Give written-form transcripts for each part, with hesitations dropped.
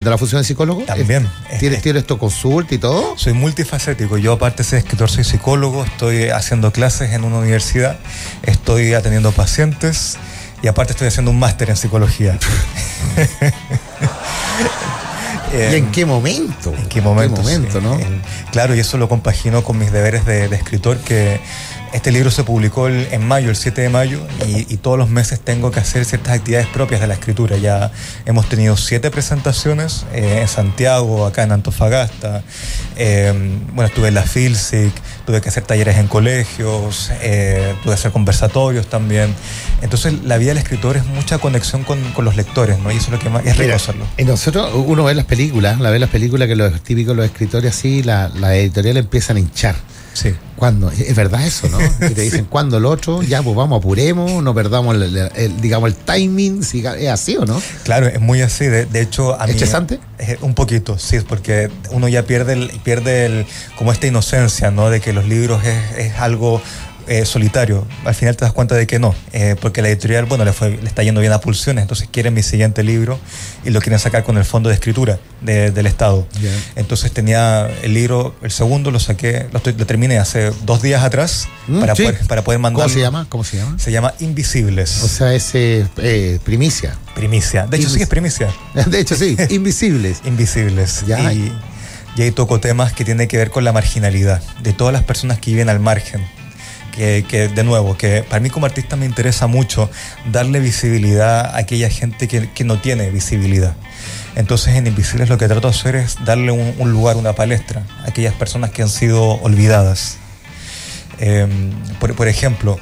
de la función de psicólogo? También. ¿Tienes tu consulta y todo? Soy multifacético. Yo, aparte de ser escritor, soy psicólogo, estoy haciendo clases en una universidad, estoy atendiendo pacientes y aparte estoy haciendo un máster en psicología. ¿Y en qué momento? ¿En qué momento, sí, ¿no? Claro, y eso lo compagino con mis deberes de escritor, que este libro se publicó en mayo, el 7 de mayo, y todos los meses tengo que hacer ciertas actividades propias de la escritura. Ya hemos tenido 7 presentaciones en Santiago, acá en Antofagasta. Estuve en la FILSIC, tuve que hacer talleres en colegios, tuve que hacer conversatorios también. Entonces la vida del escritor es mucha conexión con los lectores, ¿no? Y eso es lo que más es rico hacerlo. Y nosotros, uno ve las películas que los típicos los escritores así, la editorial empiezan a hinchar. Sí. ¿Cuándo? Es verdad eso, ¿no? Que te dicen, ¿cuándo el otro? Ya, pues vamos, apuremos, no perdamos el timing, si es así o no. Claro, es muy así. De hecho, a mí... ¿Estresante? Un poquito, sí, porque uno ya pierde como esta inocencia, ¿no? De que los libros es algo solitario. Al final te das cuenta de que no, porque la editorial, le está yendo bien a Pulsiones, entonces quieren mi siguiente libro y lo quieren sacar con el fondo de escritura del Estado. Yeah. Entonces tenía el libro, el segundo lo saqué, lo terminé hace 2 días atrás para poder mandar. ¿Cómo se llama? Se llama Invisibles. O sea, es primicia. Primicia. De hecho, sí es primicia. De hecho, sí. Invisibles. Invisibles. Ya. Y ahí toco temas que tienen que ver con la marginalidad de todas las personas que viven al margen. Que de nuevo, que para mí como artista me interesa mucho darle visibilidad a aquella gente que no tiene visibilidad. Entonces en Invisibles lo que trato de hacer es darle un lugar, una palestra a aquellas personas que han sido olvidadas. Por ejemplo,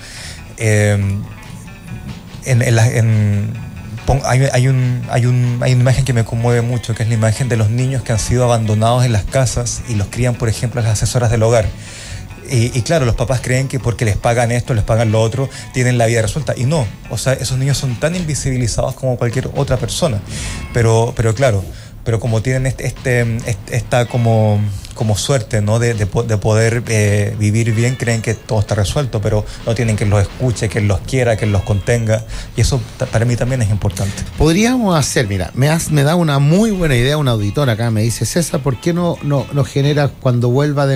hay una imagen que me conmueve mucho, que es la imagen de los niños que han sido abandonados en las casas y los crían, por ejemplo, las asesoras del hogar. Y claro, los papás creen que porque les pagan esto, les pagan lo otro, tienen la vida resuelta. Y no, o sea, esos niños son tan invisibilizados como cualquier otra persona. Pero claro, como tienen esta como suerte, ¿no? de poder vivir bien, creen que todo está resuelto, pero no tienen quien los escuche, quien los quiera, quien los contenga. Y eso para mí también es importante. Podríamos hacer, mira, me da una muy buena idea un auditor acá, me dice, César, ¿por qué no generas cuando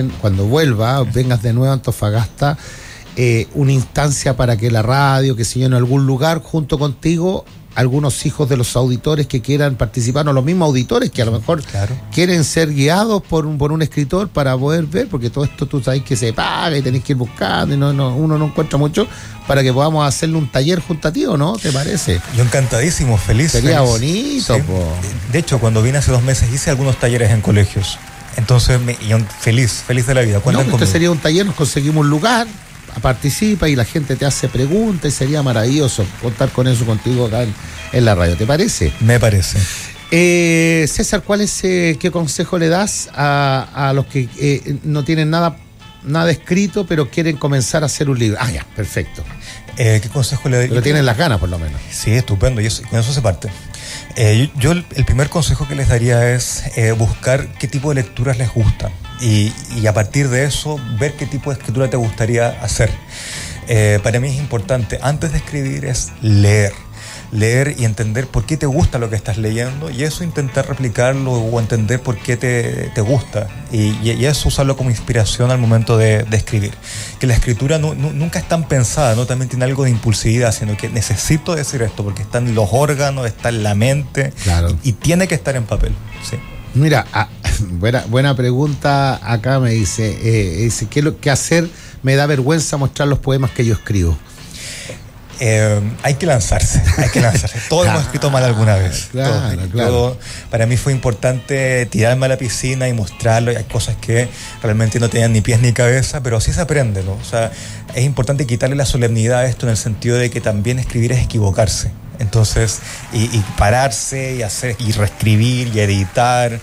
vengas de nuevo a Antofagasta, una instancia para que la radio, que sé yo, en algún lugar junto contigo, algunos hijos de los auditores que quieran participar, o los mismos auditores que a lo mejor quieren ser guiados por un escritor para poder ver, porque todo esto tú sabes que se paga y tenés que ir buscando y uno no encuentra mucho, para que podamos hacerle un taller junto a ti, ¿o no? ¿Te parece? Yo encantadísimo, feliz. Sería bonito, sí. De hecho, cuando vine hace 2 meses hice algunos talleres en colegios. Entonces, yo feliz de la vida. Este sería un taller, nos conseguimos un lugar, participa y la gente te hace preguntas y sería maravilloso contar con eso contigo acá en la radio. ¿Te parece? Me parece. César, ¿qué consejo le das a los que no tienen nada escrito pero quieren comenzar a hacer un libro? Ya, perfecto. ¿Qué consejo le daría? Pero tienen las ganas, por lo menos. Sí, estupendo, y con eso se parte. Yo el primer consejo que les daría es buscar qué tipo de lecturas les gustan y a partir de eso ver qué tipo de escritura te gustaría hacer. Para mí es importante, antes de escribir, es leer y entender por qué te gusta lo que estás leyendo, y eso intentar replicarlo o entender por qué te gusta, y eso usarlo como inspiración al momento de escribir. Que la escritura nunca es tan pensada, no también tiene algo de impulsividad, sino que necesito decir esto porque está en los órganos, está en la mente, claro, y tiene que estar en papel. Sí. Mira, buena pregunta acá, me dice, ¿qué hacer? Me da vergüenza mostrar los poemas que yo escribo. Hay que lanzarse. Todos hemos escrito mal alguna vez. Claro. Para mí fue importante tirarme a la piscina y mostrarlo. Hay cosas que realmente no tenían ni pies ni cabeza, pero así se aprende, ¿no? O sea, es importante quitarle la solemnidad a esto, en el sentido de que también escribir es equivocarse. Entonces, y pararse y hacer y reescribir y editar.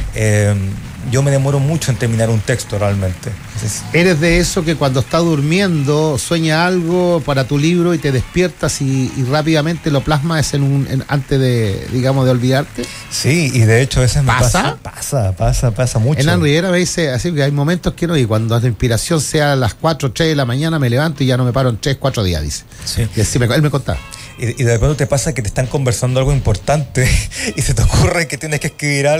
Yo me demoro mucho en terminar un texto realmente. ¿Eres de eso que cuando estás durmiendo sueña algo para tu libro y te despiertas y rápidamente lo plasmas antes de olvidarte? Sí, y de hecho a veces pasa mucho. Hernán Rivera me dice así que hay momentos que no, y cuando la inspiración sea a las 4 o 3 de la mañana me levanto y ya no me paro en 3, 4 días, dice. Sí. Y así él me contaba. Y de pronto te pasa que te están conversando algo importante y se te ocurre que tienes que escribir algo